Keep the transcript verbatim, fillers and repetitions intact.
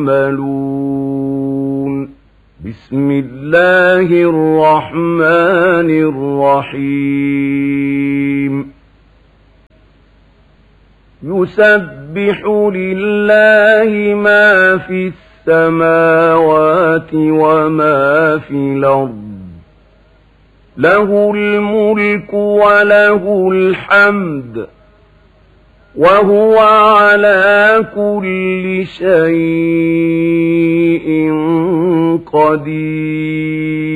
يعملون. بسم الله الرحمن الرحيم. يسبح لله ما في السماوات وما في الأرض، له الملك وله الحمد وهو على كل شيء قدير.